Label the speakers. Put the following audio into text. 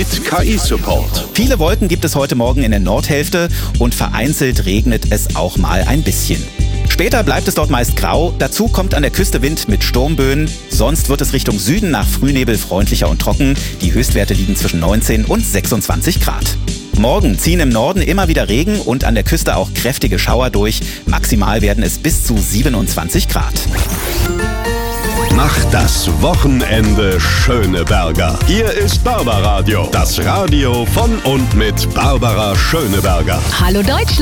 Speaker 1: mit KI-Support.
Speaker 2: Viele Wolken gibt es heute Morgen in der Nordhälfte und vereinzelt regnet es auch mal ein bisschen. Später bleibt es dort meist grau, dazu kommt an der Küste Wind mit Sturmböen. Sonst wird es Richtung Süden nach Frühnebel freundlicher und trocken. Die Höchstwerte liegen zwischen 19 und 26 Grad. Morgen ziehen im Norden immer wieder Regen und an der Küste auch kräftige Schauer durch. Maximal werden es bis zu 27 Grad.
Speaker 1: Macht das Wochenende Schöneberger. Hier ist Barbaradio, das Radio von und mit Barbara Schöneberger.
Speaker 3: Hallo Deutschland!